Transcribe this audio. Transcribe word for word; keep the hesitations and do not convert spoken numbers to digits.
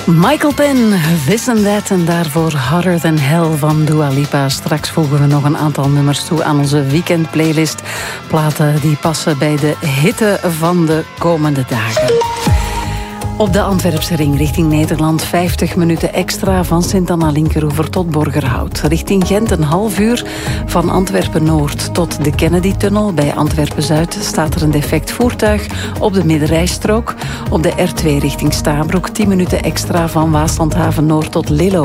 Michael Penn, This and That en daarvoor Hotter Than Hell van Dua Lipa. Straks voegen we nog een aantal nummers toe aan onze weekendplaylist. Platen die passen bij de hitte van de komende dagen. Op de Antwerpse ring richting Nederland vijftig minuten extra van Sint-Anna-Linkeroever tot Borgerhout. Richting Gent een half uur van Antwerpen-Noord tot de Kennedy-tunnel. Bij Antwerpen-Zuid staat er een defect voertuig op de middenrijstrook. Op de R twee richting Stabroek tien minuten extra van Waaslandhaven-Noord tot Lillo.